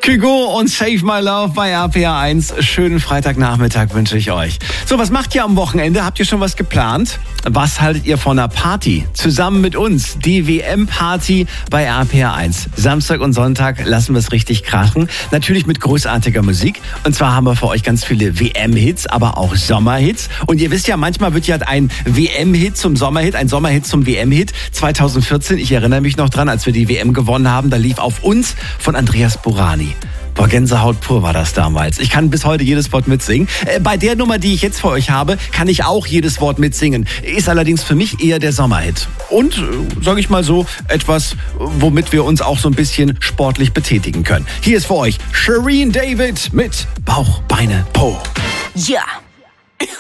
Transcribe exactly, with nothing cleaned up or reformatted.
Kygo und Save My Love bei R P R eins. Schönen Freitagnachmittag wünsche ich euch. So, was macht ihr am Wochenende? Habt ihr schon was geplant? Was haltet ihr von einer Party? Zusammen mit uns, die W M-Party bei R P R eins. Samstag und Sonntag lassen wir es richtig krachen. Natürlich mit großartiger Musik. Und zwar haben wir für euch ganz viele W M-Hits, aber auch Sommerhits. Und ihr wisst ja, manchmal wird ja ein W M-Hit zum Sommerhit, ein Sommerhit zum W M-Hit. zwanzig vierzehn, ich erinnere mich noch dran, als wir die W M gewonnen haben, da lief Auf uns von Andreas Burani. Boah, Gänsehaut pur war das damals. Ich kann bis heute jedes Wort mitsingen. Äh, bei der Nummer, die ich jetzt für euch habe, kann ich auch jedes Wort mitsingen. Ist allerdings für mich eher der Sommerhit. Und, äh, sage ich mal so, etwas, womit wir uns auch so ein bisschen sportlich betätigen können. Hier ist für euch Shireen David mit Bauch, Beine, Po. Ja.